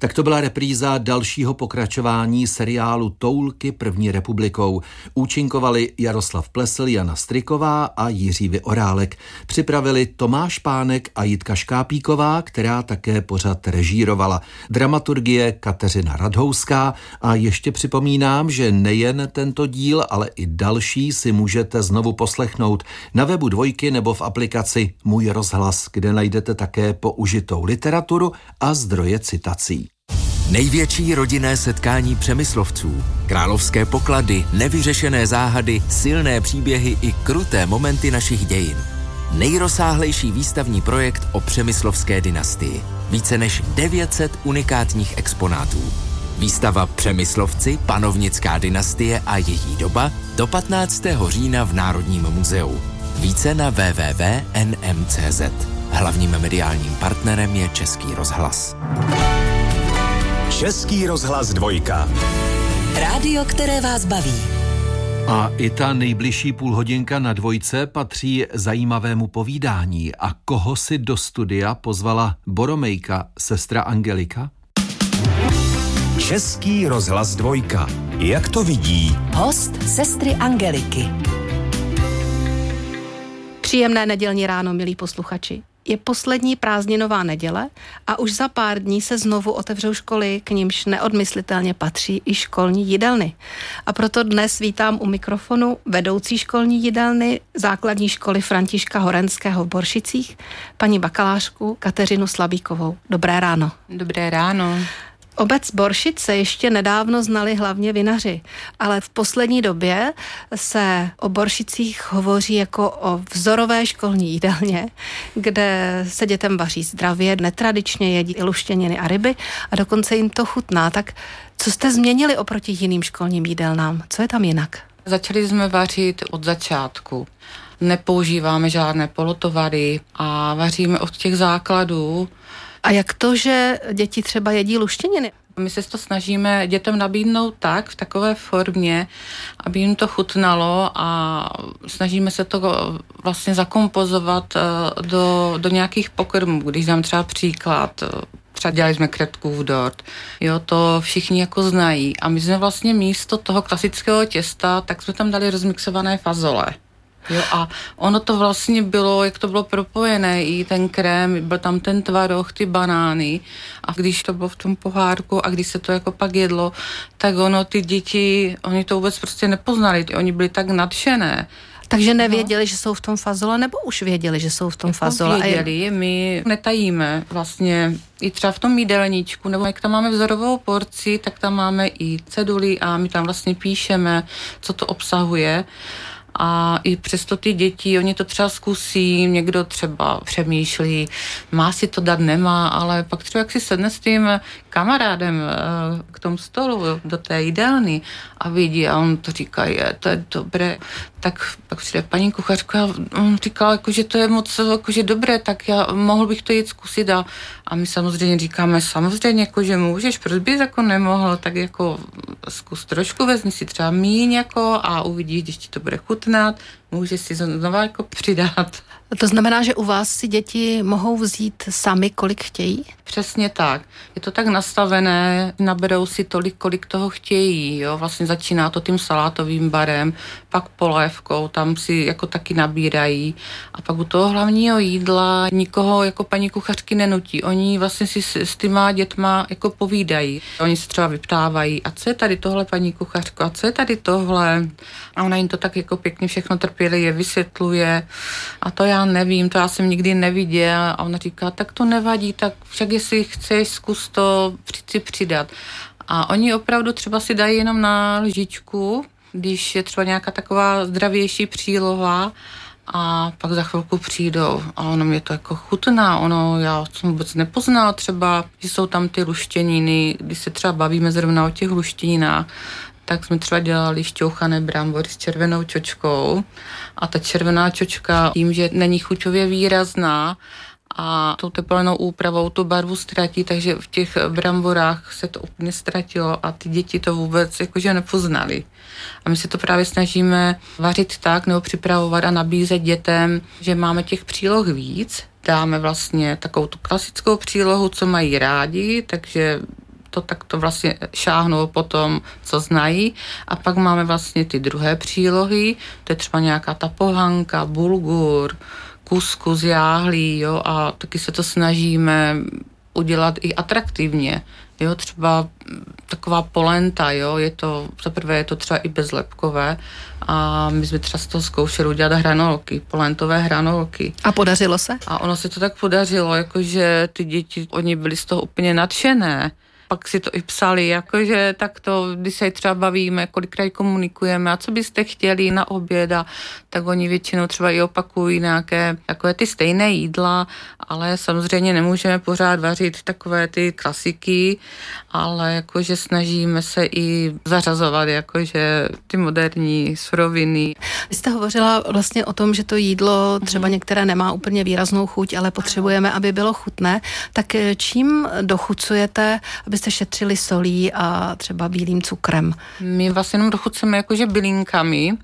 Tak to byla repríza dalšího pokračování seriálu Toulky první republikou. Účinkovali Jaroslav Plesl, Jana Stryková a Jiří Vyorálek. Připravili Tomáš Pánek a Jitka Škápíková, která také pořad režírovala. Dramaturgie Kateřina Radhouská a ještě připomínám, že nejen tento díl, ale i další si můžete znovu poslechnout na webu Dvojky nebo v aplikaci Můj rozhlas, kde najdete také použitou literaturu a zdroje citací. Největší rodinné setkání Přemyslovců, královské poklady, nevyřešené záhady, silné příběhy i kruté momenty našich dějin. Nejrozsáhlejší výstavní projekt o přemyslovské dynastii. Více než 900 unikátních exponátů. Výstava Přemyslovci, panovnická dynastie a její doba do 15. října v Národním muzeu. Více na www.nm.cz. Hlavním mediálním partnerem je Český rozhlas. Český rozhlas Dvojka. Rádio, které vás baví. A i ta nejbližší půlhodinka na Dvojce patří zajímavému povídání. A koho si do studia pozvala Boromejka, sestra Angelika? Český rozhlas Dvojka. Jak to vidí? Host sestry Angeliky. Příjemné nedělní ráno, milí posluchači. Je poslední prázdninová neděle a už za pár dní se znovu otevřou školy, k nimž neodmyslitelně patří i školní jídelny. A proto dnes vítám u mikrofonu vedoucí školní jídelny základní školy Františka Horenského v Boršicích, paní bakalářku Kateřinu Slabíkovou. Dobré ráno. Dobré ráno. Obec Boršice ještě nedávno znali hlavně vinaři, ale v poslední době se o Boršicích hovoří jako o vzorové školní jídelně, kde se dětem vaří zdravě, netradičně jedí i luštěniny a ryby a dokonce jim to chutná. Tak co jste změnili oproti jiným školním jídelnám? Co je tam jinak? Začali jsme vařit od začátku. Nepoužíváme žádné polotovary a vaříme od těch základů. A jak to, že děti třeba jedí luštěniny? My se to snažíme dětem nabídnout tak, v takové formě, aby jim to chutnalo a snažíme se to vlastně zakompozovat do nějakých pokrmů. Když dám třeba příklad, třeba dělali jsme kretkův dort, jo, to všichni jako znají. A my jsme vlastně místo toho klasického těsta, tak jsme tam dali rozmixované fazole. Jo, a ono to vlastně bylo, jak to bylo propojené, i ten krém, byl tam ten tvaroh, ty banány a když to bylo v tom pohárku a když se to jako pak jedlo, tak ono, ty děti, oni to vůbec prostě nepoznali, oni byli tak nadšené. Takže nevěděli, že jsou v tom fazole, nebo už věděli, že jsou v tom fazole? Věděli, my netajíme vlastně i třeba v tom jídelníčku, nebo jak tam máme vzorovou porci, tak tam máme i ceduly a my tam vlastně píšeme, co to obsahuje. A i přesto ty děti, oni to třeba zkusí, někdo třeba přemýšlí, má si to dát, nemá, ale pak třeba jak si sedne s tím kamarádem k tomu stolu do té jídelny a vidí a on to říká, to je dobré, tak pak přijde paní kuchařka a on říkal, jako, že to je moc jakože dobré, tak mohl bych to jít zkusit a my samozřejmě říkáme, samozřejmě, jako, že můžeš, proč bys jako nemohl, tak jako zkus trošku, vezmi si třeba míň jako a uvidíš, když ti to bude chutnat, můžeš si znovu jako přidat. To znamená, že u vás si děti mohou vzít sami, kolik chtějí? Přesně tak. Je to tak nastavené, naberou si tolik, kolik toho chtějí. Jo? Vlastně začíná to tím salátovým barem, pak polévkou, tam si jako taky nabírají. A pak u toho hlavního jídla nikoho jako paní kuchařky nenutí. Oni vlastně si s těma dětma jako povídají. Oni se třeba vyptávají, a co je tady tohle, paní kuchařko, a co je tady tohle? A ona jim to tak jako pěkně všechno trpělivě vysvětluje. A to já nevím, to já jsem nikdy neviděla. A ona říká, tak to nevadí, tak však jestli chceš, zkus to si přidat. A oni opravdu třeba si dají jenom na lžičku, když je třeba nějaká taková zdravější příloha a pak za chvilku přijdou a ono mě to jako chutná, já jsem vůbec nepoznala třeba, že jsou tam ty luštěniny, když se třeba bavíme zrovna o těch luštěninách, tak jsme třeba dělali šťouchané brambory s červenou čočkou a ta červená čočka tím, že není chuťově výrazná a tou tepelnou úpravou tu barvu ztratí, takže v těch bramborách se to úplně ztratilo a ty děti to vůbec jakože nepoznali. A my se to právě snažíme vařit tak nebo připravovat a nabízet dětem, že máme těch příloh víc. Dáme vlastně takovou tu klasickou přílohu, co mají rádi, takže to takto vlastně šáhnou po tom, co znají. A pak máme vlastně ty druhé přílohy, to je třeba nějaká ta pohanka, bulgur, kuskus, jáhlý, jo, a taky se to snažíme udělat i atraktivně. Jo, třeba taková polenta, jo, zaprvé je to třeba i bezlepkové a my jsme třeba z toho zkoušeli udělat hranolky, polentové hranolky. A podařilo se? A ono se to tak podařilo, jakože ty děti, oni byli z toho úplně nadšené. Pak si to i psali, jakože tak to, když se třeba bavíme, kolikrát komunikujeme a co byste chtěli na oběd, tak oni většinou třeba i opakují nějaké takové ty stejné jídla, ale samozřejmě nemůžeme pořád vařit takové ty klasiky, ale jakože snažíme se i zařazovat jakože ty moderní suroviny. Vy jste hovořila vlastně o tom, že to jídlo třeba některé nemá úplně výraznou chuť, ale potřebujeme, aby bylo chutné. Tak čím dochucujete, abyste šetřili solí a třeba bílým cukrem? My vlastně jenom dochucujeme jakože bylinkami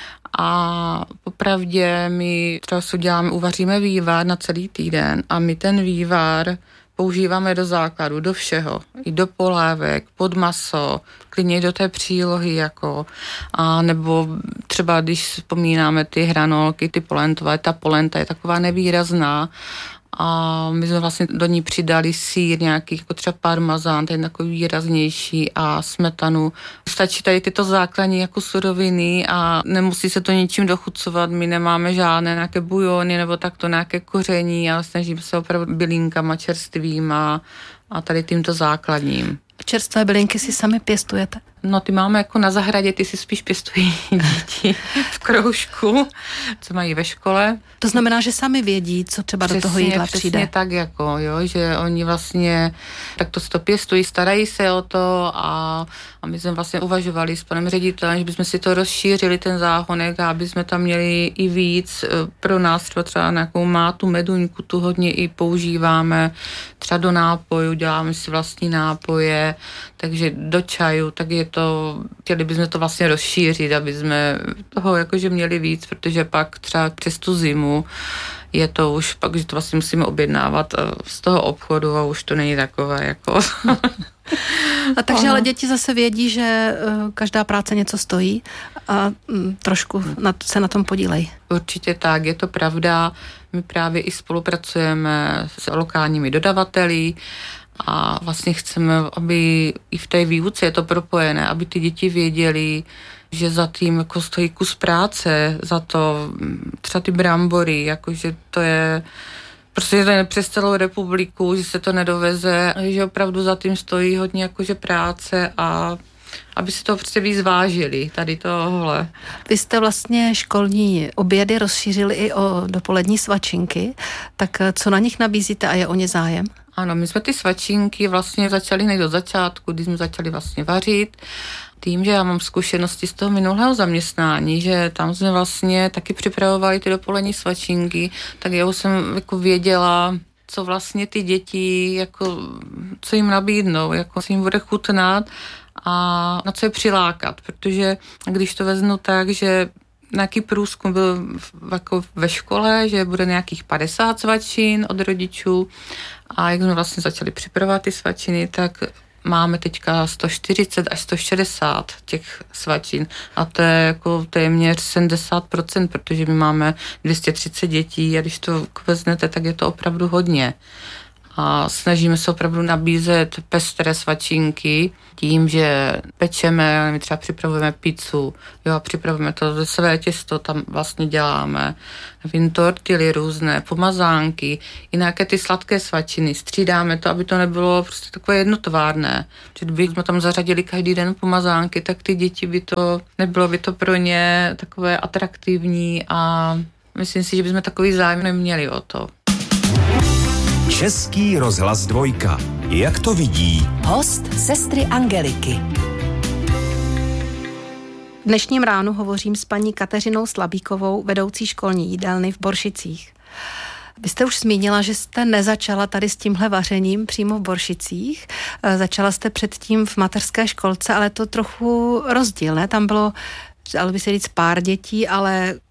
a popravdě my třeba uvaříme vývar na celý týden a my ten vývar používáme do základu, do všeho. I do polévek, pod maso, klidně do té přílohy jako. A nebo třeba když vzpomínáme ty hranolky, ty polentové, ta polenta je taková nevýrazná a my jsme vlastně do ní přidali sýr nějaký, jako třeba parmazán, ten takový výraznější a smetanu. Stačí tady tyto základní jako suroviny a nemusí se to ničím dochucovat, my nemáme žádné nějaké bujony nebo takto nějaké koření, ale snažíme se opravdu bylinkama čerstvýma a tady tímto základním. Čerstvé bylinky si sami pěstujete? No ty máme jako na zahradě, ty si spíš pěstují děti v kroužku, co mají ve škole. To znamená, že sami vědí, co třeba do toho jídla přijde. Přesně tak jako, jo, že oni vlastně takto si to pěstují, starají se o to a my jsme vlastně uvažovali s panem ředitelem, že bychom si to rozšířili ten záhonek a aby jsme tam měli i víc pro nás třeba nějakou mátu, meduňku, tu hodně i používáme třeba do nápojů, děláme si vlastní nápoje, takže do čaju, tak je to, chtěli bychom to vlastně rozšířit, aby jsme toho jakože měli víc, protože pak třeba přes tu zimu je to už pak, že to vlastně musíme objednávat z toho obchodu a už to není takové jako... A takže ale děti zase vědí, že každá práce něco stojí a trošku se na tom podílejí. Určitě tak, je to pravda. My právě i spolupracujeme s lokálními dodavateli a vlastně chceme, aby i v té výuce je to propojené, aby ty děti věděly, že za tím jako stojí kus práce, za to třeba ty brambory, jakože to je prostě to je přes celou republiku, že se to nedoveze, že opravdu za tím stojí hodně jakože práce a aby si to prostě víc vážili, tady tohle. Vy jste vlastně školní obědy rozšířili i o dopolední svačinky, tak co na nich nabízíte a je o ně zájem? Ano, my jsme ty svačinky vlastně začali hned od začátku, když jsme začali vlastně vařit. Tím, že já mám zkušenosti z toho minulého zaměstnání, že tam jsme vlastně taky připravovali ty dopolední svačinky, tak já už jsem jako věděla, co vlastně ty děti, jako, co jim nabídnou, jako, co jim bude chutnat a na co je přilákat, protože když to vezmu tak, že nějaký průzkum byl jako ve škole, že bude nějakých 50 svačin od rodičů a jak jsme vlastně začali připravovat ty svačiny, tak máme teďka 140 až 160 těch svačin a to je jako téměř 70%, protože my máme 230 dětí a když to vezmete, tak je to opravdu hodně. A snažíme se opravdu nabízet pestré svačinky tím, že pečeme, my třeba připravujeme pizzu, jo, připravujeme to ze své těsto, tam vlastně děláme tortily různé, pomazánky, i nějaké ty sladké svačiny, střídáme to, aby to nebylo prostě takové jednotvárné. Že kdybychom tam zařadili každý den pomazánky, tak ty děti nebylo by to pro ně takové atraktivní a myslím si, že bychom takový zájem neměli o to. Český rozhlas 2. Jak to vidí? Host sestry Angeliky. V dnešním ránu hovořím s paní Kateřinou Slabíkovou, vedoucí školní jídelny v Boršicích. Vy jste už zmínila, že jste nezačala tady s tímhle vařením přímo v Boršicích. Začala jste předtím v mateřské školce, ale to trochu rozdíl, ne? Tam bylo, dalo by se říct, pár dětí, ale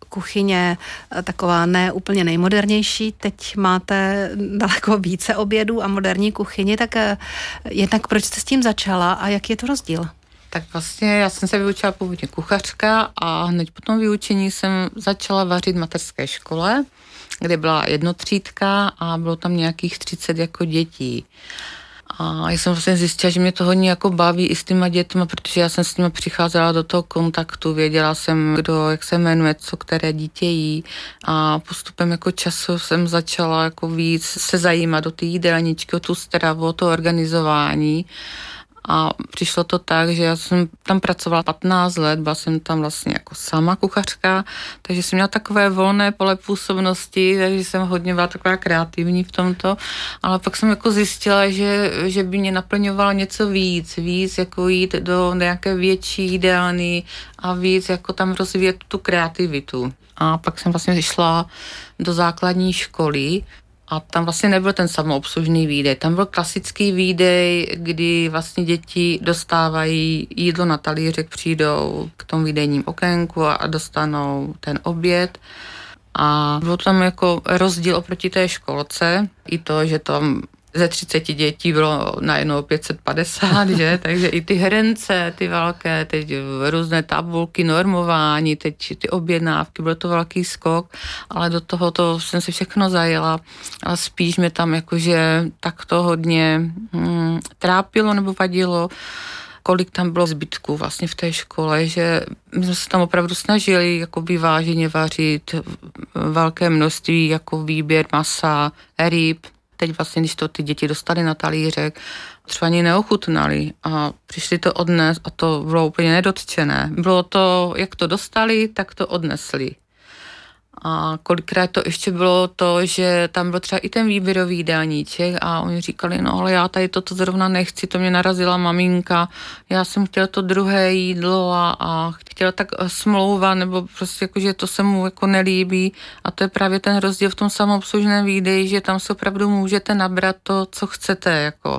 kuchyně taková ne úplně nejmodernější, teď máte daleko více obědů a moderní kuchyni, tak jednak proč jste s tím začala a jaký je to rozdíl? Tak vlastně já jsem se vyučila původně kuchařka a hned po tom vyučení jsem začala vařit v mateřské škole, kde byla jednotřídka a bylo tam nějakých 30 jako dětí. A já jsem vlastně zjistila, že mě to hodně jako baví i s těma dětma, protože já jsem s nimi přicházela do toho kontaktu, věděla jsem, kdo, jak se jmenuje, co které dítě jí a postupem jako času jsem začala jako víc se zajímat do té jídelníčky, o tu stravu, o to organizování. A přišlo to tak, že já jsem tam pracovala 15 let, byla jsem tam vlastně jako sama kuchařka, takže jsem měla takové volné pole působnosti, takže jsem hodně byla taková kreativní v tomto, ale pak jsem jako zjistila, že by mě naplňovalo něco víc jako jít do nějaké větší jídelny a víc jako tam rozvíjet tu kreativitu. A pak jsem vlastně šla do základní školy, a tam vlastně nebyl ten samoobslužný výdej. Tam byl klasický výdej, kdy vlastně děti dostávají jídlo na talířek, přijdou k tomu výdejním okénku a dostanou ten oběd. A byl tam jako rozdíl oproti té školce. I to, že tam ze 30 dětí bylo najednou 550, že? Takže i ty hrnce, ty velké, teď různé tabulky, normování, teď ty objednávky, byl to velký skok, ale do tohoto jsem se všechno zajela, ale spíš mě tam jakože tak to hodně trápilo nebo vadilo, kolik tam bylo zbytků vlastně v té škole, že my jsme se tam opravdu snažili jako vyváženě vařit velké množství, jako výběr masa, ryb. Teď vlastně, když to ty děti dostaly na talířek, třeba ani neochutnali a přišli to odnést a to bylo úplně nedotčené. Bylo to, jak to dostali, tak to odnesli. A kolikrát to ještě bylo to, že tam byl třeba i ten výběrový jídelníček a oni říkali, no ale já tady toto zrovna nechci, to mě narazila maminka, já jsem chtěla to druhé jídlo a chtěla tak smlouvat, nebo prostě jako, že to se mu jako nelíbí a to je právě ten rozdíl v tom samoobslužném výdeji, že tam se opravdu můžete nabrat to, co chcete, jako.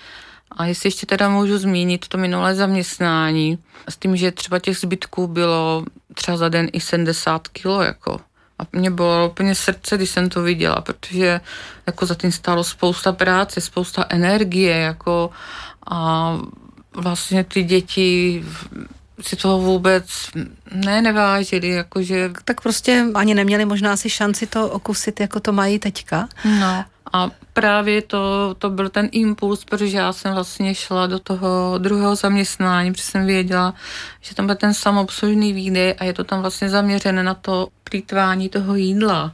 A jestli ještě teda můžu zmínit to minulé zaměstnání, s tím, že třeba těch zbytků bylo třeba za den i 70 kilo, jako. A mě bylo úplně srdce, když jsem to viděla, protože jako za tím stálo spousta práce, spousta energie, jako a vlastně ty děti si toho vůbec nevážili, jakože... Tak prostě ani neměli možná si šanci to okusit, jako to mají teďka. No a právě to byl ten impuls, protože já jsem vlastně šla do toho druhého zaměstnání, protože jsem věděla, že tam byl ten samoobslužný výdej a je to tam vlastně zaměřené na to plýtvání toho jídla.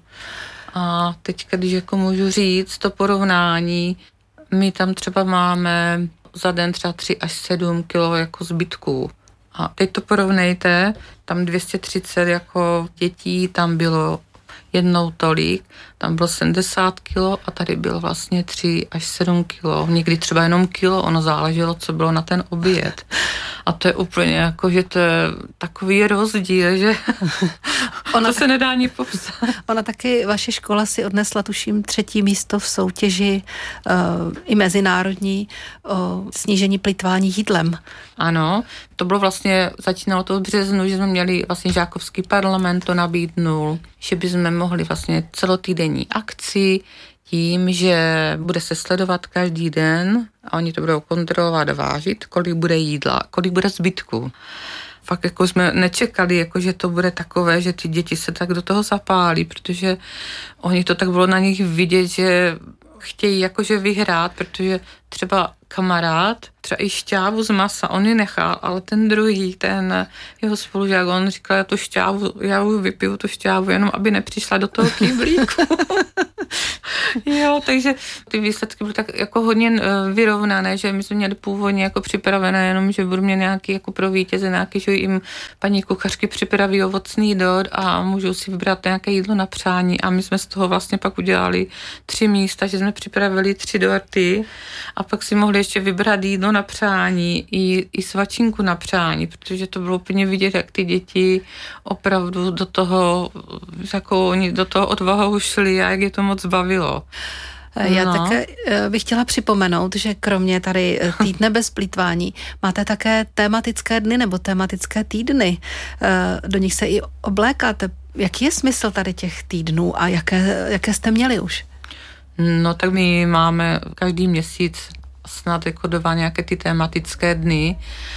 A teďka, když jako můžu říct to porovnání, my tam třeba máme za den třeba 3 až 7 kilo jako zbytků. A teď to porovnejte, tam 230 jako dětí, tam bylo jednou tolik, tam bylo 70 kilo a tady bylo vlastně 3 až 7 kilo. Někdy třeba jenom kilo, ono záleželo, co bylo na ten oběd. A to je úplně jako, že to je takový rozdíl, že to se nedá ani popsat. Ona taky, vaše škola si odnesla, tuším, 3. místo v soutěži i mezinárodní o snížení plýtvání jídlem. Ano, to bylo vlastně, začínalo to v březnu, že jsme měli vlastně žákovský parlament, to nabídnul, že bychom mohli vlastně celotýdenní akci tím, že bude se sledovat každý den a oni to budou kontrolovat a vážit, kolik bude jídla, kolik bude zbytku. Fakt jako jsme nečekali, jako že to bude takové, že ty děti se tak do toho zapálí, protože oni to tak bylo na nich vidět, že chtějí jakože vyhrát, protože třeba kamarád, třeba i šťávu z masa, on ji nechal, ale ten druhý, ten jeho spolužák, on říkal, já vypiju tu šťávu, jenom aby nepřišla do toho kýblíku. Jo, takže ty výsledky byly tak jako hodně vyrovnané, že my jsme měli původně jako připravené, jenom že budu mě nějaký jako pro vítěze, nějaký, že jim paní kuchařky připraví ovocný dort a můžou si vybrat nějaké jídlo na přání a my jsme z toho vlastně pak udělali 3 místa, že jsme připravili 3 dorty a pak si mohli ještě vybrat jídlo na přání i svačinku na přání, protože to bylo úplně vidět, jak ty děti opravdu do toho, jako oni do toho odvahou šli a jak je to moc bavilo. Já také bych chtěla připomenout, že kromě tady týdne bez plýtvání máte také tematické dny nebo tematické týdny. Do nich se i oblékáte Jaký je smysl tady těch týdnů a jaké jste měli už? No tak my máme každý měsíc snad jako 2 nějaké ty tematické dny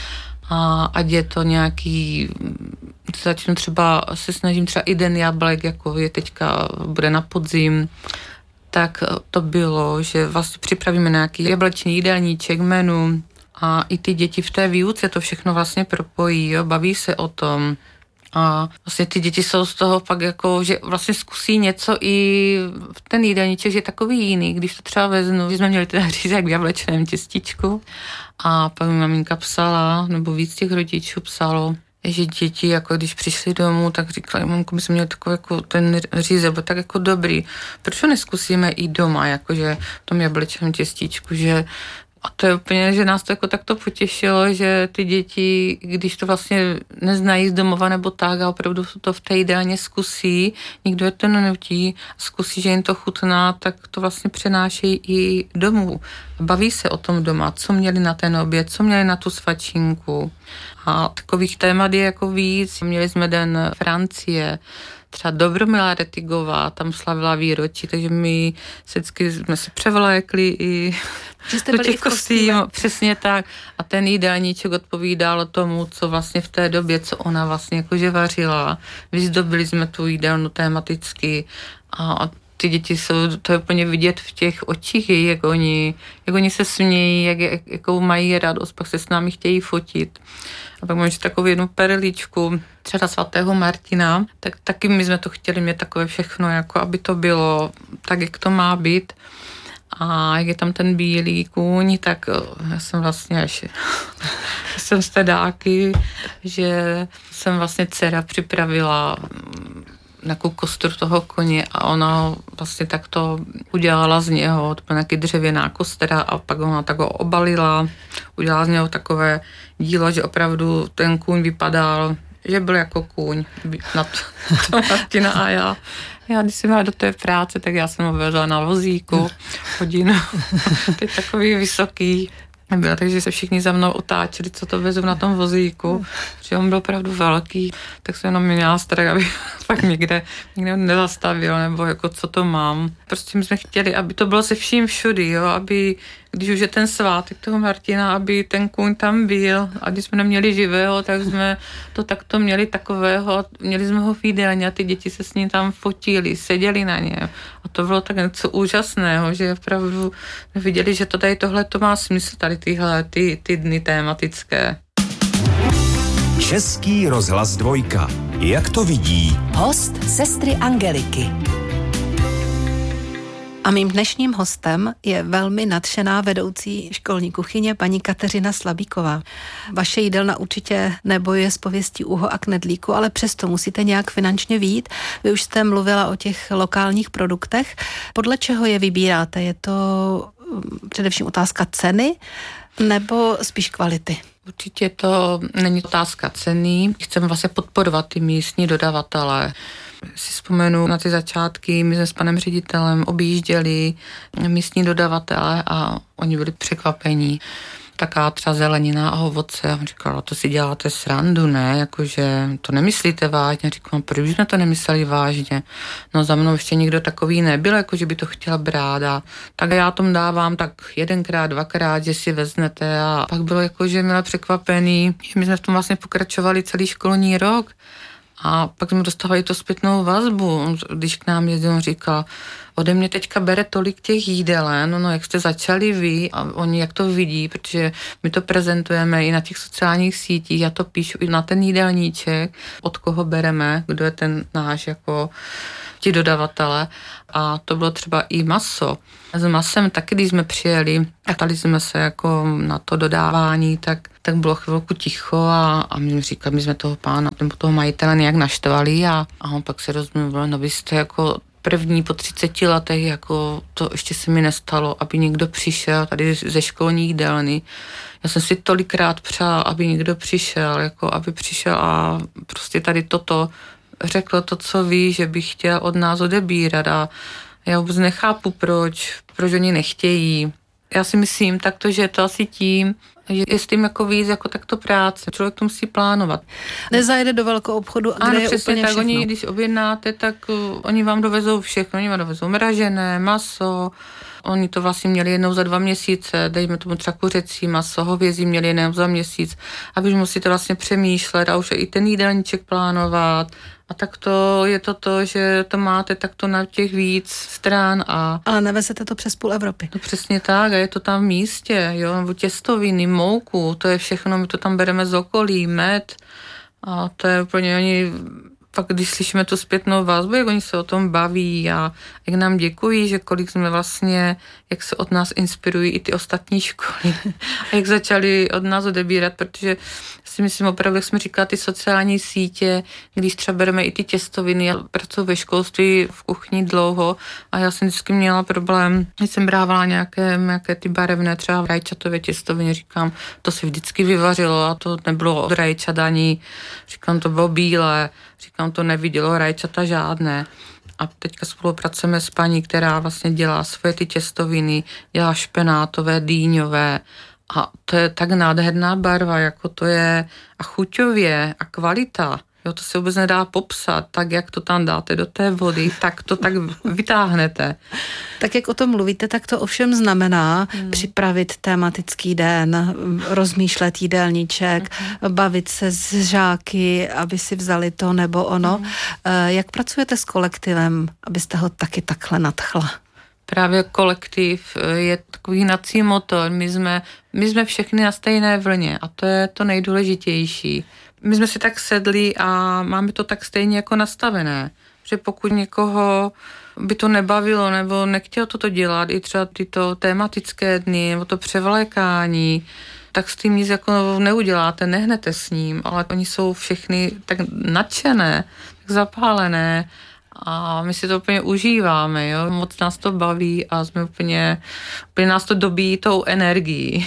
a ať je to nějaký, začnu třeba, se snažím třeba i den jablek, jako je teďka, bude na podzim, tak to bylo, že vlastně připravíme nějaký jablečný jídelníček, menu a i ty děti v té výuce to všechno vlastně propojí, jo, baví se o tom. A vlastně ty děti jsou z toho pak jako, že vlastně zkusí něco i ten jídelníček, že je takový jiný, když to třeba veznu, že jsme měli teda řízek v jablečném těstičku a pak mi maminka psala, nebo víc těch rodičů psalo, že děti, jako když přišli domů, tak říkali, mamko, my jsme měli takový jako ten řízek, byl tak jako dobrý, proč ho neskusíme i doma, jakože v tom jablečném těstičku, že a to je úplně, že nás to jako takto potěšilo, že ty děti, když to vlastně neznají z domova nebo tak a opravdu to v té jídelně zkusí, nikdo je to nenutí, zkusí, že jim to chutná, tak to vlastně přenášejí i domů. Baví se o tom doma, co měli na ten oběd, co měli na tu svačinku. A takových témat je jako víc. Měli jsme den Francie, třeba Dobromila Retigová, tam slavila výročí, takže my vždycky jsme se převlékli i do těch kostýmů, přesně tak. A ten jídelníček odpovídal tomu, co vlastně v té době, co ona vlastně jakože vařila. Vyzdobili jsme tu jídelnu tematicky a ty děti jsou, to je úplně vidět v těch očích, jak oni se smějí, jakou mají radost, pak se s námi chtějí fotit. A pak mám ještě takovou jednu perličku, třeba svatého Martina, tak taky my jsme to chtěli mít takové všechno, jako aby to bylo tak, jak to má být. A jak je tam ten bílý kůň, tak já jsem vlastně ještě jsem z tedáky, že jsem vlastně dcera připravila nějakou kostru toho koně a ona vlastně tak to udělala z něho, to byla nějaký dřevěná kostra a pak ona tak ho obalila, udělala z něho takové dílo, že opravdu ten kůň vypadal, že byl jako kůň na to Martina a já když jsem měla do té práce, tak já jsem ho vezla na vozíku hodinu, ty takový vysoký. Byla, takže se všichni za mnou otáčeli, co to vezu na tom vozíku, protože on byl opravdu velký, tak jsem jenom měla strach, aby pak někde nezastavil, nebo jako co to mám. Prostě my jsme chtěli, aby to bylo se vším všudy, jo, aby, když už je ten svátek toho Martina, aby ten kůň tam byl a když jsme neměli živého, tak jsme to takto měli takového, měli jsme ho v jídelně a ty děti se s ním tam fotili, seděli na něm a to bylo tak něco úžasného, že opravdu viděli, že to tady tohle to má smysl, tady tyhle ty dny tématické. Český rozhlas 2. Jak to vidí? Host sestry Angeliky. A mým dnešním hostem je velmi nadšená vedoucí školní kuchyně paní Kateřina Slabíková. Vaše jídelna určitě nebojuje s pověstí úho a knedlíku, ale přesto musíte nějak finančně vyjít. Vy už jste mluvila o těch lokálních produktech. Podle čeho je vybíráte? Je to především otázka ceny nebo spíš kvality? Určitě to není otázka ceny. Chceme vlastně podporovat ty místní dodavatele. Si vzpomenu na ty začátky, my jsme s panem ředitelem objížděli místní dodavatele a oni byli překvapení. Taká třeba zelenina a ovoce. On říkal, to si děláte srandu, ne? Jakože to nemyslíte vážně. Říkám, proč jsme to nemysleli vážně? No za mnou ještě nikdo takový nebyl, jakože by to chtěl brát. A tak já tomu dávám tak 1krát, 2krát, že si vezmete. A pak bylo jakože milé překvapený. My jsme v tom vlastně pokračovali celý školní rok. A pak jsme dostávali to zpětnou vazbu. Když k nám jezdil, on říkal, ode mě teďka bere tolik těch jídelen, no jak jste začali vy a oni jak to vidí, protože my to prezentujeme i na těch sociálních sítích, já to píšu i na ten jídelníček, od koho bereme, kdo je ten náš jako ti dodavatele. A to bylo třeba i maso. S masem taky, když jsme přijeli a ptali jsme se jako na to dodávání, tak bylo chvilku ticho a my říkali, my jsme toho pána nebo toho majitele nějak naštvali a on pak se rozmluvil, no vy jste jako první po 30 letech, jako to ještě se mi nestalo, aby někdo přišel tady ze školní jídelny. Já jsem si tolikrát přál, aby někdo přišel, jako aby přišel a prostě tady toto řekl to, co ví, že by chtěl od nás odebírat a já vůbec nechápu, proč oni nechtějí. Já si myslím takto, že je to asi tím, že je s tím jako víc jako takto práce. Člověk to musí plánovat. Nezajde do velkou obchodu, kde ano, je přesně úplně tak. všechno. Oni, když objednáte, tak oni vám dovezou všechno. Oni vám dovezou mražené, maso. Oni to vlastně měli jednou za 2 měsíce, dejme tomu třeba kuřecí maso, hovězí měli jednou za měsíc. A vy už musíte vlastně přemýšlet a už i ten jídelníček plánovat. A tak to je to, že to máte takto na těch víc stran. Ale nevezete to přes půl Evropy. No přesně tak, a je to tam v místě, jo, nebo těstoviny, mouku, to je všechno, my to tam bereme z okolí, med, a to je úplně oni. Pak když slyšíme tu zpětnou vazbu, jak oni se o tom baví a jak nám děkují, že kolik jsme vlastně, jak se od nás inspirují i ty ostatní školy a jak začali od nás odebírat, protože si myslím opravdu, jak jsme říkali, ty sociální sítě, když třeba bereme i ty těstoviny, já pracuji ve školství v kuchyni dlouho a já jsem vždycky měla problém, když jsem brávala nějaké ty barevné, třeba rajčatové těstoviny, říkám, to se vždycky vyvařilo a to nebylo od rajčat ani, říkám, to bylo bílé, říkám, to nevidělo rajčata žádné. A teďka spolupracujeme s paní, která vlastně dělá svoje ty těstoviny, dělá špenátové, dýňové a to je tak nádherná barva, jako to je a chuťově a kvalita. Jo, to se vůbec nedá popsat, tak jak to tam dáte do té vody, tak to tak vytáhnete. Tak jak o tom mluvíte, tak to ovšem znamená připravit tematický den, rozmýšlet jídelníček, bavit se s žáky, aby si vzali to nebo ono. Jak pracujete s kolektivem, abyste ho taky takhle nadchla? Právě kolektiv je takový hnací motor. My jsme všechny na stejné vlně a to je to nejdůležitější. My jsme si tak sedli a máme to tak stejně jako nastavené, že pokud někoho by to nebavilo nebo nechtěl toto dělat, i třeba tyto tematické dny nebo to převlékání, tak s tím nic jako neuděláte, nehnete s ním, ale oni jsou všechny tak nadšené, tak zapálené a my si to úplně užíváme, jo? Moc nás to baví a jsme úplně nás to dobíjí tou energií.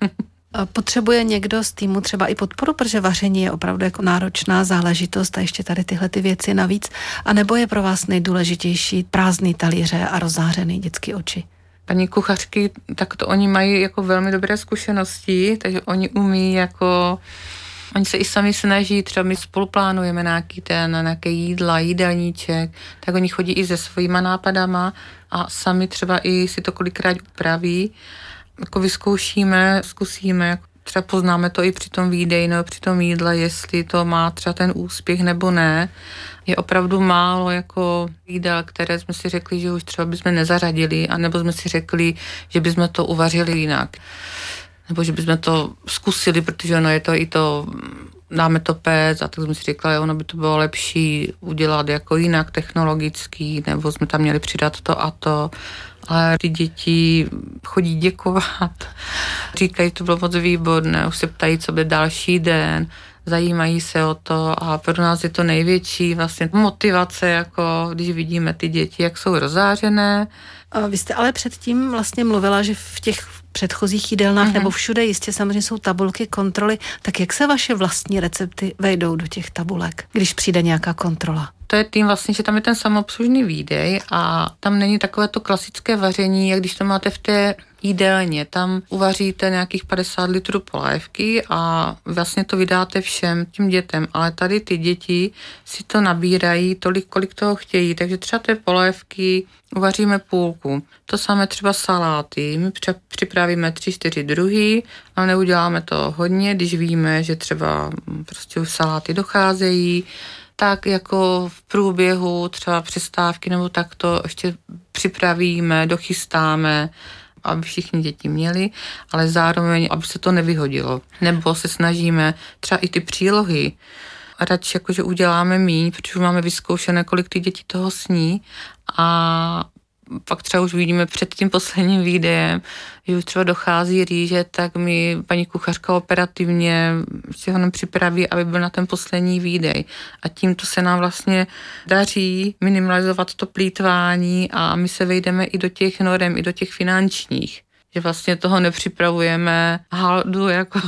Potřebuje někdo z týmu třeba i podporu, protože vaření je opravdu jako náročná záležitost a ještě tady tyhle ty věci navíc, a nebo je pro vás nejdůležitější prázdný talíře a rozzářený dětský oči? Paní kuchařky, tak to oni mají jako velmi dobré zkušenosti, takže oni umí jako, oni se i sami snaží, třeba my spoluplánujeme nějaké jídla, jídelníček, tak oni chodí i se svýma nápadama a sami třeba i si to kolikrát upraví. Jako vyzkoušíme, zkusíme, třeba poznáme to i při tom výdeji nebo při tom jídle, jestli to má třeba ten úspěch nebo ne. Je opravdu málo jako jídel, které jsme si řekli, že už třeba bychom nezařadili, anebo jsme si řekli, že bychom to uvařili jinak. Nebo že bychom to zkusili, protože ono je to i to, dáme to péct a tak jsme si řekli, že ono by to bylo lepší udělat jako jinak technologicky, nebo jsme tam měli přidat to a to. Ale ty děti chodí děkovat, říkají, to bylo moc výborné, už se ptají, co bude další den, zajímají se o to a pro nás je to největší vlastně motivace, jako když vidíme ty děti, jak jsou rozzářené. Vy jste ale předtím vlastně mluvila, že v těch předchozích jídelnách nebo všude jistě samozřejmě jsou tabulky, kontroly, tak jak se vaše vlastní recepty vejdou do těch tabulek, když přijde nějaká kontrola? To je tím vlastně, že tam je ten samoobslužný výdej a tam není takové to klasické vaření, jak když to máte v té jídelně. Tam uvaříte nějakých 50 litrů polévky a vlastně to vydáte všem tím dětem, ale tady ty děti si to nabírají tolik, kolik toho chtějí, takže třeba té polévky uvaříme půlku. To samé třeba saláty. My připravíme 3-4 druhy, ale neuděláme to hodně, když víme, že třeba prostě už saláty docházejí, tak jako v průběhu třeba přestávky nebo tak to ještě připravíme, dochystáme, aby všichni děti měli, ale zároveň, aby se to nevyhodilo. Nebo se snažíme třeba i ty přílohy radši jakože uděláme míň, protože máme vyzkoušené, kolik ty děti toho sní a pak třeba už vidíme před tím posledním výdejem, že už třeba dochází rýže, tak mi paní kuchařka operativně si ho připraví, aby byl na ten poslední výdej. A tímto se nám vlastně daří minimalizovat to plýtvání a my se vejdeme i do těch norem, i do těch finančních. Že vlastně toho nepřipravujeme haldu jako,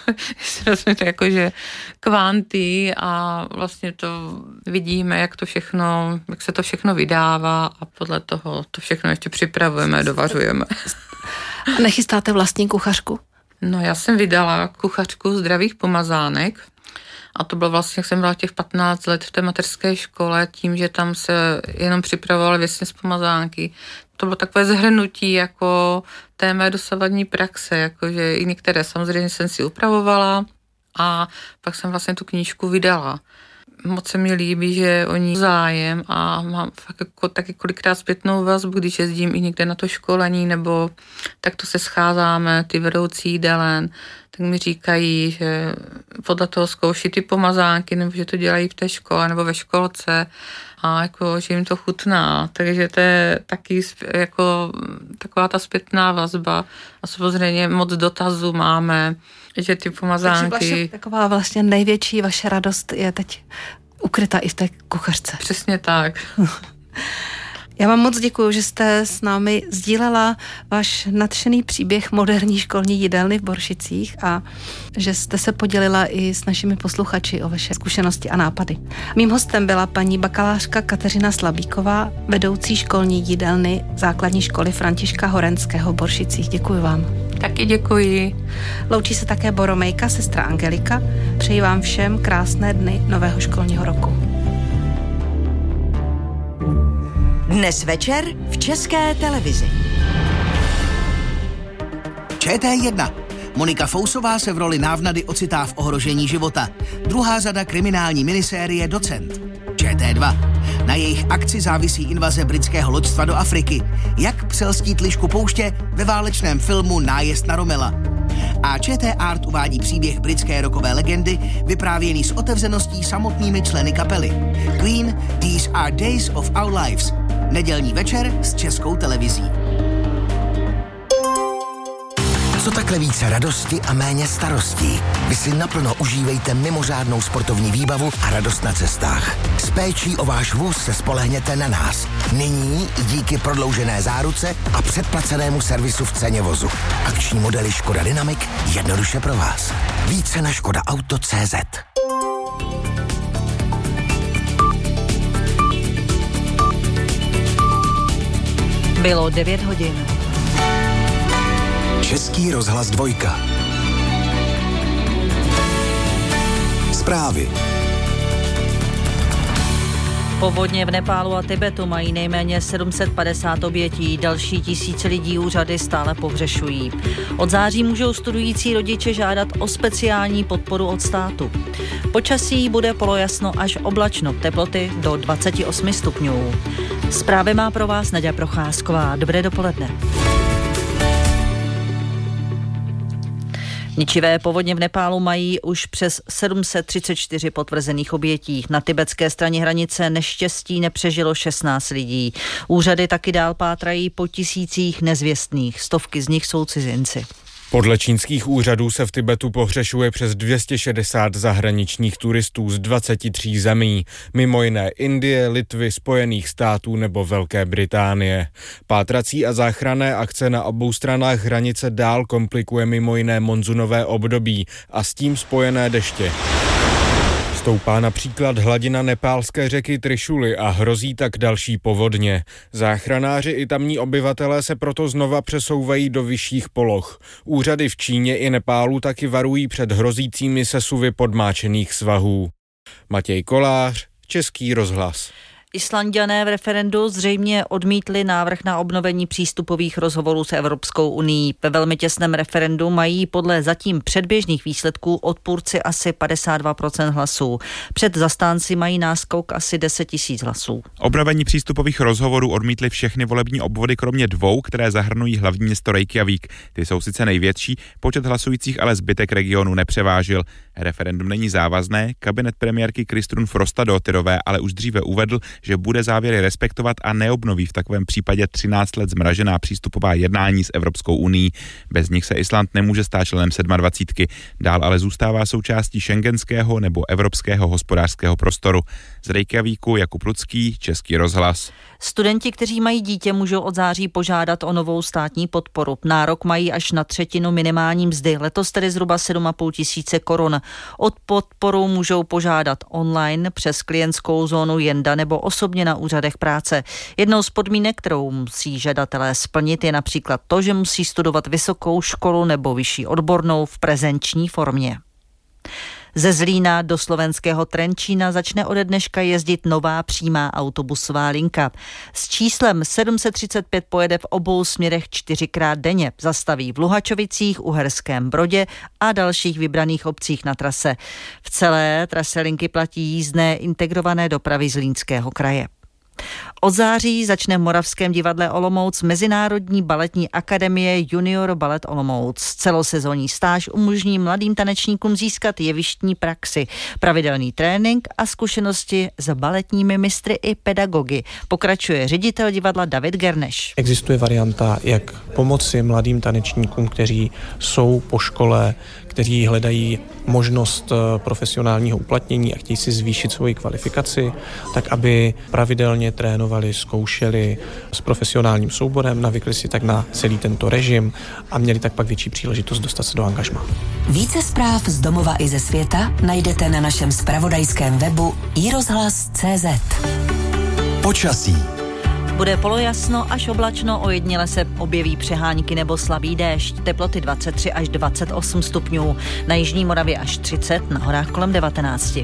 jakože kvanty a vlastně to vidíme, jak se to všechno vydává a podle toho to všechno ještě připravujeme, dovařujeme. A nechystáte vlastní kuchařku? No, já jsem vydala kuchařku zdravých pomazánek a to bylo vlastně, jak jsem byla těch 15 let v té mateřské škole, tím, že tam se jenom připravovaly věcně z pomazánky. To bylo takové zhrnutí jako té mé dosavadní praxe, jakože i některé samozřejmě jsem si upravovala a pak jsem vlastně tu knížku vydala. Moc se mi líbí, že o ní zájem a mám fakt jako taky kolikrát zpětnou vazbu, když jezdím i někde na to školení, nebo tak to se scházáme, ty vedoucí jídelen, tak mi říkají, že podle toho zkouší ty pomazánky, nebo že to dělají v té škole nebo ve školce a jako, že jim to chutná. Takže to je taky jako taková ta zpětná vazba a samozřejmě moc dotazů máme, že ty pomazánky... Takže taková vlastně největší vaše radost je teď ukryta i v té kuchařce. Přesně tak. Já vám moc děkuju, že jste s námi sdílela váš nadšený příběh moderní školní jídelny v Boršicích a že jste se podělila i s našimi posluchači o vaše zkušenosti a nápady. Mým hostem byla paní bakalářka Kateřina Slabíková, vedoucí školní jídelny základní školy Františka Horenského v Boršicích. Děkuji vám. Taky děkuji. Loučí se také Boromejka, sestra Angelika. Přeji vám všem krásné dny nového školního roku. Dnes večer v České televizi. ČT1. Monika Fousová se v roli návnady ocitá v ohrožení života. Druhá řada kriminální minisérie Docent. ČT2. Na jejich akci závisí invaze britského loďstva do Afriky. Jak přelstít lišku pouště ve válečném filmu Nájezd na Romela. A ČT Art uvádí příběh britské rockové legendy, vyprávěný s otevřeností samotnými členy kapely. Queen, These Are Days of Our Lives. Nedělní večer s Českou televizí. Co takhle více radosti a méně starostí? Vy si naplno užívejte mimořádnou sportovní výbavu a radost na cestách. S péčí o váš vůz se spolehněte na nás. Nyní díky prodloužené záruce a předplacenému servisu v ceně vozu. Akční modely Škoda Dynamic jednoduše pro vás. Více na škodaauto.cz. Bylo 9 hodin. Český rozhlas 2. Zprávy. Povodně v Nepálu a Tibetu mají nejméně 750 obětí, další tisíce lidí úřady stále pohřešují. Od září můžou studující rodiče žádat o speciální podporu od státu. Počasí bude polojasno až oblačno, teploty do 28 stupňů. Zprávy má pro vás Naďa Procházková. Dobré dopoledne. Ničivé povodně v Nepálu mají už přes 734 potvrzených obětí. Na tibetské straně hranice neštěstí nepřežilo 16 lidí. Úřady taky dál pátrají po tisících nezvěstných. Stovky z nich jsou cizinci. Podle čínských úřadů se v Tibetu pohřešuje přes 260 zahraničních turistů z 23 zemí, mimo jiné Indie, Litvy, Spojených států nebo Velké Británie. Pátrací a záchranné akce na obou stranách hranice dál komplikuje mimo jiné monzunové období a s tím spojené deště. Stoupá například hladina nepálské řeky Trišuly a hrozí tak další povodně. Záchranáři i tamní obyvatelé se proto znova přesouvají do vyšších poloh. Úřady v Číně i Nepálu taky varují před hrozícími sesuvy podmáčených svahů. Matěj Kolář, Český rozhlas. Islanďané v referendu zřejmě odmítli návrh na obnovení přístupových rozhovorů s Evropskou unií. Ve velmi těsném referendu mají podle zatím předběžných výsledků odpůrci asi 52% hlasů. Před zastánci mají náskok asi 10 000 hlasů. Obnovení přístupových rozhovorů odmítly všechny volební obvody kromě 2, které zahrnují hlavní město Reykjavík. Ty jsou sice největší, počet hlasujících ale zbytek regionu nepřevážil. Referendum není závazné, kabinet premiérky Kristrún Frostadóttirové ale už dříve uvedl, že bude závěry respektovat a neobnoví v takovém případě 13 let zmražená přístupová jednání s Evropskou unií. Bez nich se Island nemůže stát členem 27. Dál ale zůstává součástí šengenského nebo evropského hospodářského prostoru. Z Reykjavíku Jakub Lucký, Český rozhlas. Studenti, kteří mají dítě, můžou od září požádat o novou státní podporu. Nárok mají až na třetinu minimální mzdy, letos tedy zhruba 7 500 korun. Od podporu můžou požádat online přes klientskou zónu Jenda nebo osobně na úřadech práce. Jednou z podmínek, kterou musí žadatelé splnit, je například to, že musí studovat vysokou školu nebo vyšší odbornou v prezenční formě. Ze Zlína do slovenského Trenčína začne ode dneška jezdit nová přímá autobusová linka. S číslem 735 pojede v obou směrech 4krát denně. Zastaví v Luhačovicích, Uherském Brodě a dalších vybraných obcích na trase. V celé trase linky platí jízdné integrované dopravy Zlínského kraje. Od září začne v Moravském divadle Olomouc Mezinárodní baletní akademie Junior Ballet Olomouc. Celosezónní stáž umožní mladým tanečníkům získat jevištní praxi, pravidelný trénink a zkušenosti s baletními mistry i pedagogy. Pokračuje ředitel divadla David Gerneš. Existuje varianta, jak pomoci mladým tanečníkům, kteří jsou po škole, kteří hledají možnost profesionálního uplatnění a chtějí si zvýšit svoji kvalifikaci, tak aby pravidelně trénovali, zkoušeli s profesionálním souborem, navykli si tak na celý tento režim a měli tak pak větší příležitost dostat se do angažmá. Více zpráv z domova i ze světa najdete na našem zpravodajském webu iRozhlas.cz. Počasí. Bude polojasno až oblačno, ojediněle se objeví přehánky nebo slabý déšť. Teploty 23 až 28 stupňů. Na jižní Moravě až 30, na horách kolem 19.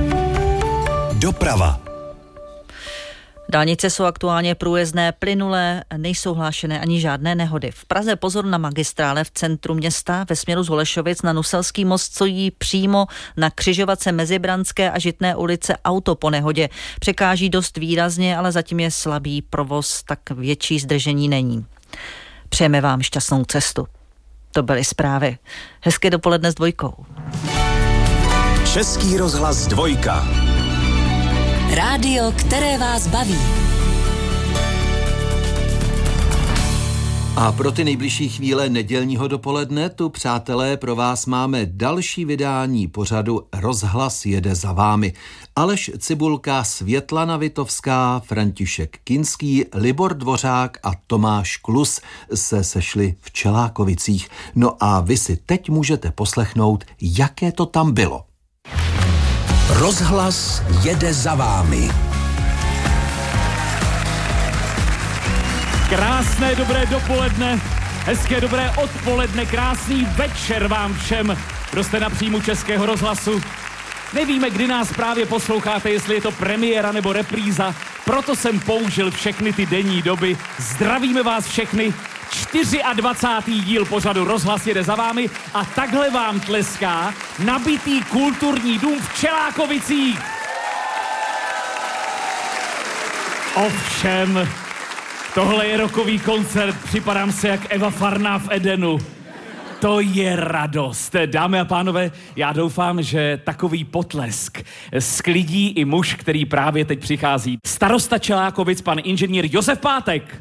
Doprava. Dálnice jsou aktuálně průjezdné, plynulé, nejsou hlášené ani žádné nehody. V Praze pozor na magistrále v centru města ve směru z Holešovic na Nuselský most stojí přímo na křižovatce Mezibranské a Žitné ulice auto po nehodě. Překáží dost výrazně, ale zatím je slabý provoz, tak větší zdržení není. Přejeme vám šťastnou cestu. To byly zprávy. Hezké dopoledne s Dvojkou. Český rozhlas Dvojka. Rádio, které vás baví. A pro ty nejbližší chvíle nedělního dopoledne tu, přátelé, pro vás máme další vydání pořadu Rozhlas jede za vámi. Aleš Cibulka, Světlana Vitovská, František Kinský, Libor Dvořák a Tomáš Klus se sešli v Čelákovicích. No a vy si teď můžete poslechnout, jaké to tam bylo. Rozhlas jede za vámi. Krásné dobré dopoledne, hezké dobré odpoledne, krásný večer vám všem, kdo jste na příjmu Českého rozhlasu. Nevíme, kdy nás právě posloucháte, jestli je to premiéra nebo repríza, proto jsem použil všechny ty denní doby. Zdravíme vás všechny, 24. díl pořadu Rozhlas jede za vámi a takhle vám tleská nabitý kulturní dům v Čelákovicích. Ovšem, tohle je rockový koncert, připadám se jak Eva Farná v Edenu. To je radost. Dámy a pánové, já doufám, že takový potlesk sklidí i muž, který právě teď přichází. Starosta Čelákovic, pan inženýr Josef Pátek.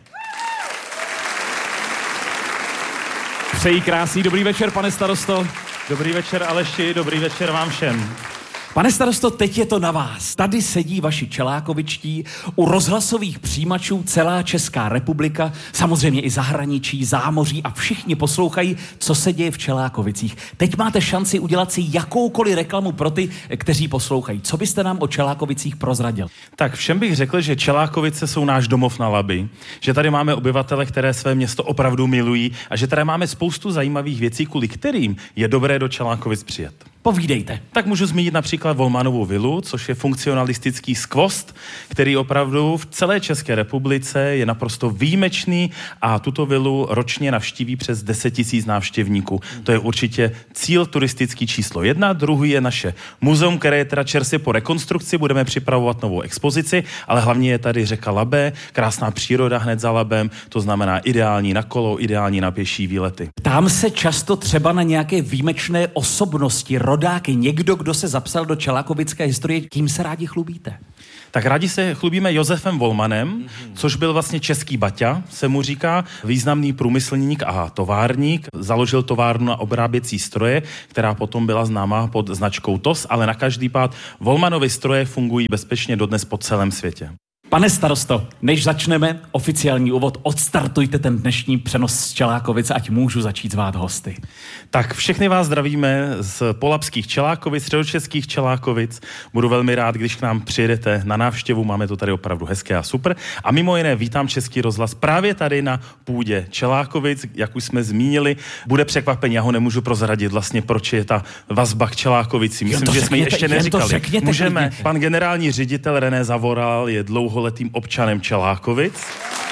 Přeji krásný dobrý večer, pane starosto. Dobrý večer, Aleši, dobrý večer vám všem. Pane starosto, teď je to na vás. Tady sedí vaši čelákovičtí, u rozhlasových přijímačů celá Česká republika, samozřejmě i zahraničí, zámoří a všichni poslouchají, co se děje v Čelákovicích. Teď máte šanci udělat si jakoukoliv reklamu pro ty, kteří poslouchají. Co byste nám o Čelákovicích prozradil? Tak všem bych řekl, že Čelákovice jsou náš domov na Labi, že tady máme obyvatele, které své město opravdu milují a že tady máme spoustu zajímavých věcí, kvůli kterým je dobré do Čelákovic přijet. Povídejte. Tak můžu zmínit například Volmanovou vilu, což je funkcionalistický skvost, který opravdu v celé České republice je naprosto výjimečný a tuto vilu ročně navštíví přes 10 000 návštěvníků. To je určitě cíl turistický číslo 1. Druhý je naše muzeum, které je teda čerstvě po rekonstrukci, budeme připravovat novou expozici, ale hlavně je tady řeka Labe, krásná příroda hned za Labem, to znamená ideální na kolo, ideální na pěší výlety. Tam se často třeba na nějaké výjimečné osobnosti, rodáky, někdo, kdo se zapsal do čelákovické historie, tím se rádi chlubíte? Tak rádi se chlubíme Josefem Volmanem, což byl vlastně český Baťa, se mu říká, významný průmyslník a továrník. Založil továrnu na obráběcí stroje, která potom byla známá pod značkou TOS, ale na každý pád Volmanovy stroje fungují bezpečně dodnes po celém světě. Pane starosto, než začneme oficiální úvod, odstartujte ten dnešní přenos z Čelákovic, ať můžu začít zvát hosty. Tak všechny vás zdravíme z polabských Čelákovic, středočeských Čelákovic. Budu velmi rád, když k nám přijedete na návštěvu, máme to tady opravdu hezké a super. A mimo jiné vítám Český rozhlas právě tady na půdě Čelákovic, jak už jsme zmínili. Bude překvapení, já ho nemůžu prozradit vlastně, proč je ta vazba k Čelákovicím. Myslím, že jsme ji ještě neříkali. Můžeme. Pan generální ředitel René Zavoral je dlouholetým občanem Čelákovic.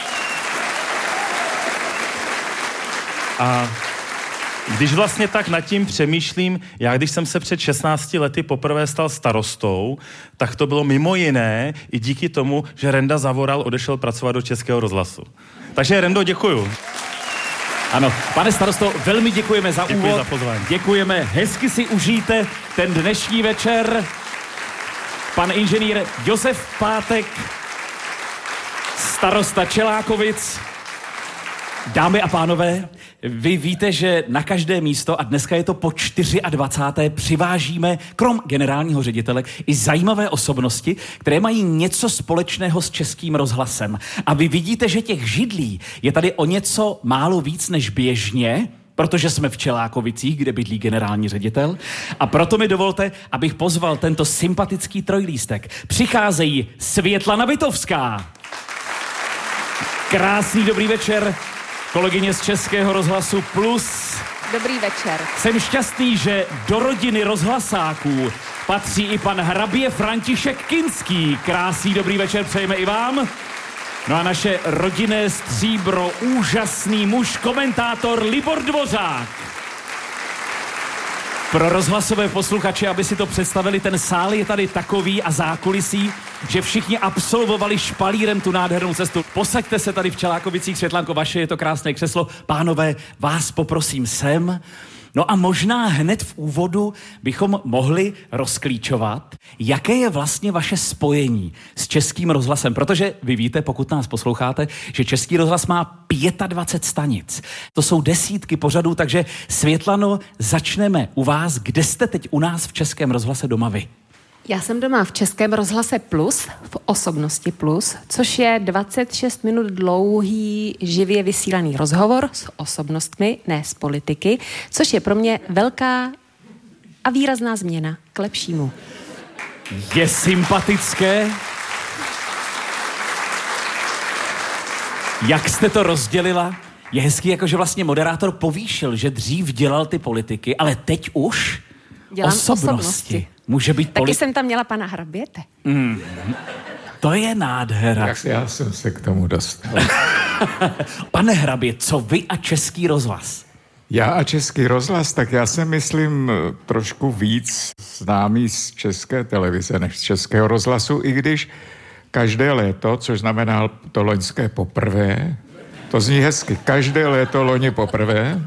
A když vlastně tak nad tím přemýšlím, já když jsem se před 16 lety poprvé stal starostou, tak to bylo mimo jiné i díky tomu, že Renda Zavoral odešel pracovat do Českého rozhlasu. Takže Rendo, děkuju. Ano, pane starosto, velmi děkujeme za Děkuji úvod. za pozvání. Děkujeme, hezky si užijte ten dnešní večer. Pan inženýr Josef Pátek, starosta Čelákovic. Dámy a pánové, vy víte, že na každé místo, a dneska je to po 24. přivážíme, krom generálního ředitele, i zajímavé osobnosti, které mají něco společného s Českým rozhlasem. A vy vidíte, že těch židlí je tady o něco málo víc než běžně, protože jsme v Čelákovicích, kde bydlí generální ředitel. A proto mi dovolte, abych pozval tento sympatický trojlístek. Přicházejí Světlana Vitovská. Krásný dobrý večer, kolegyně z Českého rozhlasu Plus. Dobrý večer. Jsem šťastný, že do rodiny rozhlasáků patří i pan hrabě František Kinský. Krásný dobrý večer přejeme i vám. No a naše rodinné stříbro, úžasný muž, komentátor Libor Dvořák. Pro rozhlasové posluchače, aby si to představili, ten sál je tady takový a zákulisí, že všichni absolvovali špalírem tu nádhernou cestu. Posaďte se tady v Čelákovicích, Světlanko, vaše je to krásné křeslo. Pánové, vás poprosím sem. No a možná hned v úvodu bychom mohli rozklíčovat, jaké je vlastně vaše spojení s Českým rozhlasem. Protože vy víte, pokud nás posloucháte, že Český rozhlas má 25 stanic. To jsou desítky pořadů, takže Světlano, začneme u vás. Kde jste teď u nás v Českém rozhlase doma vy? Já jsem doma v Českém rozhlase Plus, v Osobnosti Plus, což je 26 minut dlouhý živě vysílaný rozhovor s osobnostmi, ne s politiky, což je pro mě velká a výrazná změna k lepšímu. Je sympatické. Jak jste to rozdělila? Je hezký, jakože vlastně moderátor povýšil, že dřív dělal ty politiky, ale teď už Dělám osobnosti. Může být Taky jsem tam měla pana hraběte. To je nádhera. Tak já jsem se k tomu dostal. Pane hrabě, co vy a Český rozhlas? Já a Český rozhlas, tak já jsem, myslím, trošku víc známý z České televize než z Českého rozhlasu, i když každé léto, což znamená to loňské poprvé, to zní hezky, každé léto loni poprvé,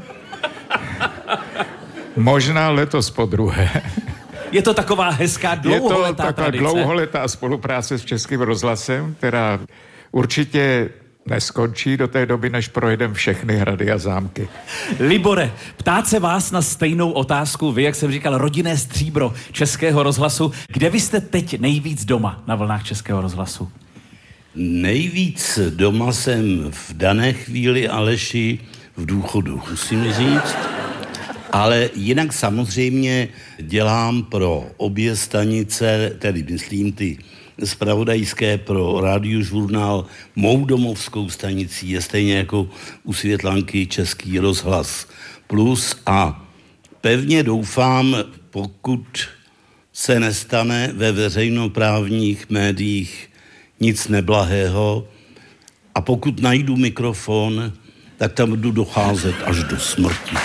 možná letos podruhé. Je to taková hezká dlouholetá Je to taková tradice. dlouholetá spolupráce s Českým rozhlasem, která určitě neskončí do té doby, než projedeme všechny hrady a zámky. Libore, ptát se vás na stejnou otázku, vy, jak jsem říkal, rodinné stříbro Českého rozhlasu. Kde vy jste teď nejvíc doma na vlnách Českého rozhlasu? Nejvíc doma jsem v dané chvíli, Aleši, v důchodu, musím říct. Ale jinak samozřejmě dělám pro obě stanice, tedy myslím ty zpravodajské, pro Radiožurnál, mou domovskou stanicí je stejně jako u Světlanky Český rozhlas Plus a pevně doufám, pokud se nestane ve veřejnoprávních médiích nic neblahého a pokud najdu mikrofon, tak tam budu docházet až do smrti.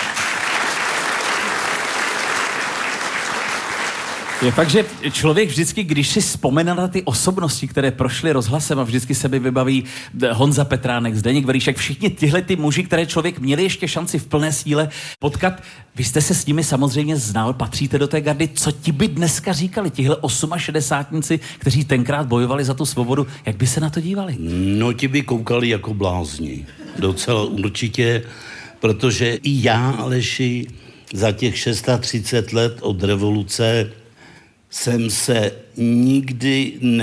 Je fakt, že člověk vždycky, když si vzpomene na ty osobnosti, které prošly rozhlasem a vždycky se mi vybaví Honza Petránek, Zdeněk Veríšek, všichni tyhle ty muži, které člověk měli ještě šanci v plné síle potkat. Vy jste se s nimi samozřejmě znal, patříte do té gardy. Co ti by dneska říkali, tihle 68, kteří tenkrát bojovali za tu svobodu, jak by se na to dívali? No, ti by koukali jako blázni. Docela určitě, protože i já, Aleši, za těch 630 let od revoluce jsem se nikdy